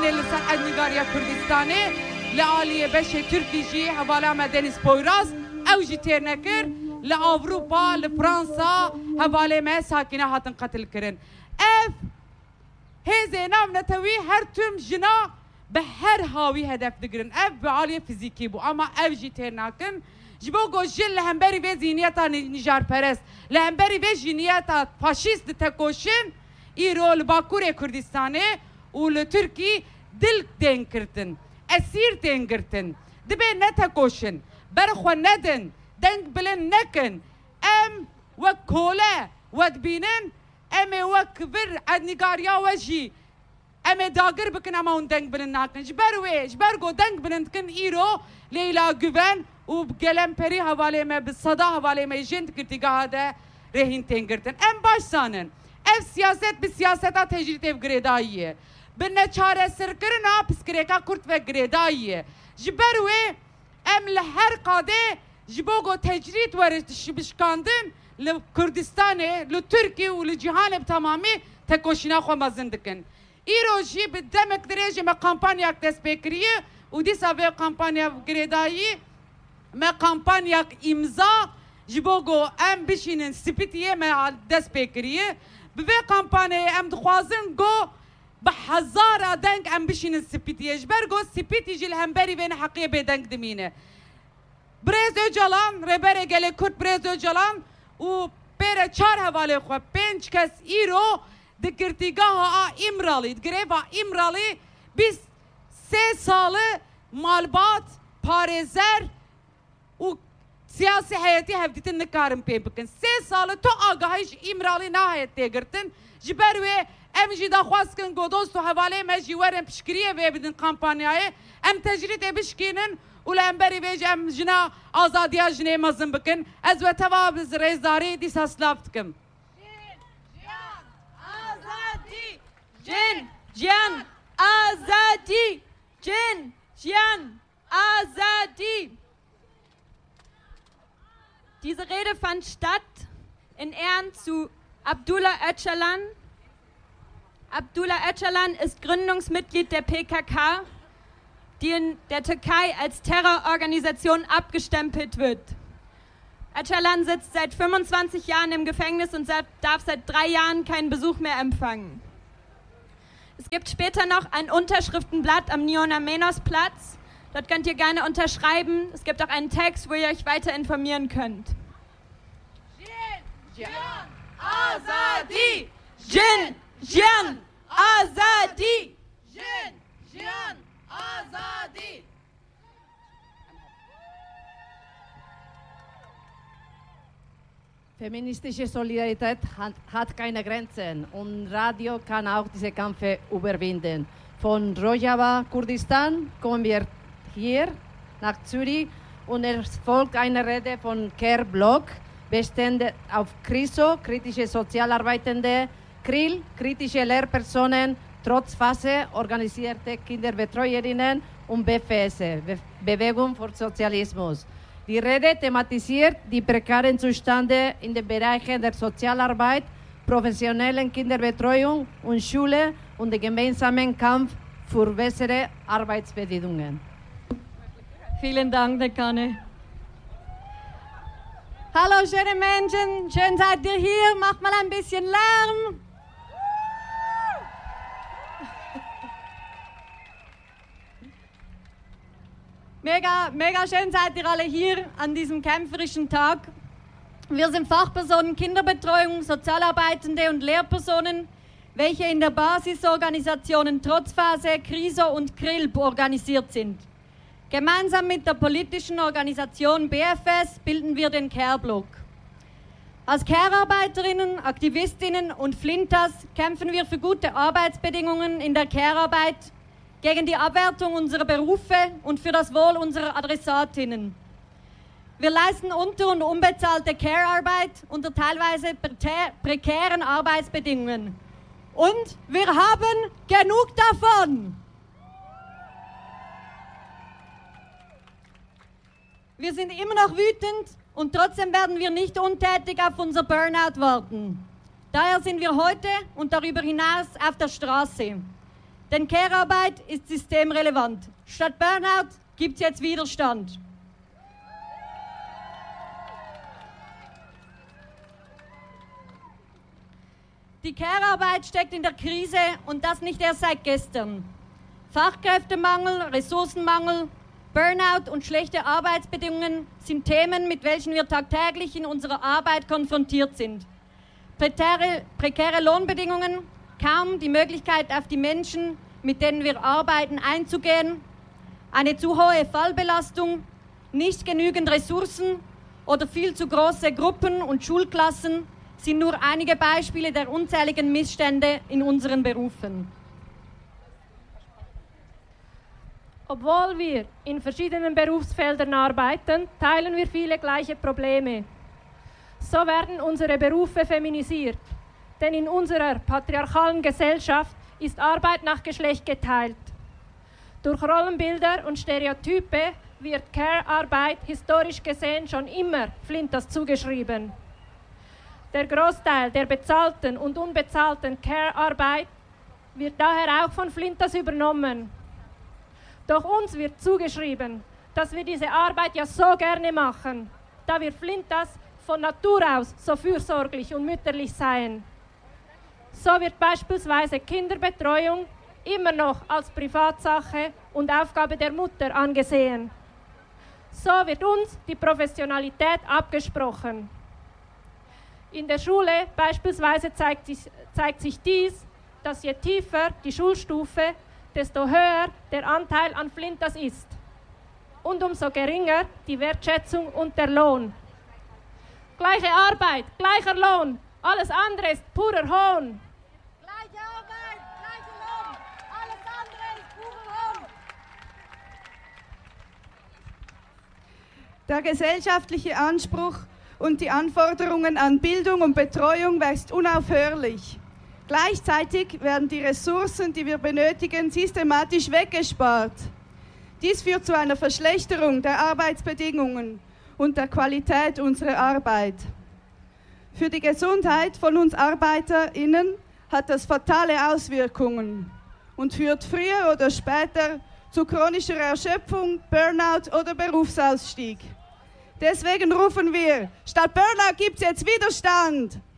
لسر ادنگاریا کردستانه لعالی بشه ترکی جی حوالا ما دنیز پویراز او جی تیر نکر لأوروبا لفرانسا حوالا ما ساکنه هاتن قتل کرن اف هزه نام نتوی هر تم جنا به هر هاوی هدف دگرن اف به عالی فیزیکی بو اما او جی تیر نکن جبو گوشل لهمبری و زینیتا نیجار پرست لهمبری و زینیتا فاشیست تکوشن ایرو لباکور کردستانه و لترکی دل دین کردن اسیر دین کردن دبی نتکوشن برخو ندن دنگ بلن نکن ام وک کوله ود بینن ام وک بر ادنگاریا وجی ام داگر بکن اما اون دنگ بلن نکن جبر گو دنگ بلن کن ایرو لیلا گوون و بگلم پری حواله ما بالصدا حواله ما جند کرتیگاه هذا رهين تنگرتن ام باش سانن اف سیاست به سیاستا تجریت اف گریداییه بنا چاره سرکرنا پسکریکا کرت و گریداییه جبروه ام لهر قاده جبوگو تجریت ورش بشکاندن لکردستانه لترکی و لجهان بتمامی تکوشینا خو مازندکن ایروجی بدمک درجه ما کمپانیا دست بکریه و دیسا به کمپانیا گریدایی ما کمپانیا امضا جبوگو ام بشینن سپیتیه ما دست بکریه به کمپانیا ام دخوازن گو به هزار دنگ ام بشینن سپیتیه جبر گو سپیتی جل همبری بین حقیه به دنگ دمینه برز öcalan rebere gele kurt برز öcalan و بره چار حواله خو پنج کس ایرو دگرتیگاه امرالی دگریوا امرالی 23 ساله مالبات پارزر و siyasi hayatı hevditin nikarim pey bikin. 3 salı to agahış imralı nahayet tegirtin. Jiber ve em jida xwaskin godostu havale me jiwerem pişkiriye ve bidin kampanyayı. Em tecrit ebişkinin ulemberi ve em jina azadiya jine mazın bikin. Ez ve teva biz rezdari disaslavtkim. Jin, Jian, Azadi. Jin, Jian, Azadi. Diese Rede fand statt in Ehren zu Abdullah Öcalan. Abdullah Öcalan ist Gründungsmitglied der PKK, die in der Türkei als Terrororganisation abgestempelt wird. Öcalan sitzt seit 25 Jahren im Gefängnis und darf seit 3 Jahren keinen Besuch mehr empfangen. Es gibt später noch ein Unterschriftenblatt am Niona-Menos-Platz. Dort könnt ihr gerne unterschreiben. Es gibt auch einen Text, wo ihr euch weiter informieren könnt. Jian Azadi! Jin, Jian, Azadi! Jin, Jian, Azadi! Feministische Solidarität hat keine Grenzen und Radio kann auch diese Kämpfe überwinden. Von Rojava, Kurdistan, kommen wir hier nach Zürich und es folgt eine Rede von Care Block, bestehend auf CRISO, kritische Sozialarbeitende, KRIL, kritische Lehrpersonen, trotz Phase, organisierte Kinderbetreuerinnen und BFS, Bewegung für Sozialismus. Die Rede thematisiert die prekären Zustände in den Bereichen der Sozialarbeit, professionellen Kinderbetreuung und Schule und den gemeinsamen Kampf für bessere Arbeitsbedingungen. Vielen Dank, Dekane. Hallo, schöne Menschen, schön seid ihr hier, macht mal ein bisschen Lärm. Mega schön seid ihr alle hier an diesem kämpferischen Tag. Wir sind Fachpersonen Kinderbetreuung, Sozialarbeitende und Lehrpersonen, welche in der Basisorganisationen Trotzphase, CRISO und KRIL organisiert sind. Gemeinsam mit der politischen Organisation BFS bilden wir den Care-Block. Als Care-Arbeiterinnen, Aktivistinnen und Flintas kämpfen wir für gute Arbeitsbedingungen in der Care-Arbeit, gegen die Abwertung unserer Berufe und für das Wohl unserer Adressatinnen. Wir leisten unter- und unbezahlte Care-Arbeit unter teilweise prekären Arbeitsbedingungen. Und wir haben genug davon. Wir sind immer noch wütend und trotzdem werden wir nicht untätig auf unser Burnout warten. Daher sind wir heute und darüber hinaus auf der Straße. Denn Care-Arbeit ist systemrelevant. Statt Burnout gibt es jetzt Widerstand. Die Care-Arbeit steckt in der Krise und das nicht erst seit gestern. Fachkräftemangel, Ressourcenmangel, Burnout und schlechte Arbeitsbedingungen sind Themen, mit welchen wir tagtäglich in unserer Arbeit konfrontiert sind. Prekäre Lohnbedingungen, kaum die Möglichkeit auf die Menschen, mit denen wir arbeiten, einzugehen, eine zu hohe Fallbelastung, nicht genügend Ressourcen oder viel zu große Gruppen und Schulklassen sind nur einige Beispiele der unzähligen Missstände in unseren Berufen. Obwohl wir in verschiedenen Berufsfeldern arbeiten, teilen wir viele gleiche Probleme. So werden unsere Berufe feminisiert, denn in unserer patriarchalen Gesellschaft ist Arbeit nach Geschlecht geteilt. Durch Rollenbilder und Stereotype wird Care-Arbeit historisch gesehen schon immer Flintas zugeschrieben. Der Großteil der bezahlten und unbezahlten Care-Arbeit wird daher auch von Flintas übernommen. Doch uns wird zugeschrieben, dass wir diese Arbeit ja so gerne machen, da wir Flintas von Natur aus so fürsorglich und mütterlich seien. So wird beispielsweise Kinderbetreuung immer noch als Privatsache und Aufgabe der Mutter angesehen. So wird uns die Professionalität abgesprochen. In der Schule beispielsweise zeigt sich dies, dass je tiefer die Schulstufe, desto höher der Anteil an Flintas ist und umso geringer die Wertschätzung und der Lohn. Gleiche Arbeit, gleicher Lohn, alles andere ist purer Hohn. Gleiche Arbeit, gleicher Lohn, alles andere ist purer Hohn. Der gesellschaftliche Anspruch und die Anforderungen an Bildung und Betreuung wächst unaufhörlich. Gleichzeitig werden die Ressourcen, die wir benötigen, systematisch weggespart. Dies führt zu einer Verschlechterung der Arbeitsbedingungen und der Qualität unserer Arbeit. Für die Gesundheit von uns ArbeiterInnen hat das fatale Auswirkungen und führt früher oder später zu chronischer Erschöpfung, Burnout oder Berufsausstieg. Deswegen rufen wir, statt Burnout gibt es jetzt Widerstand!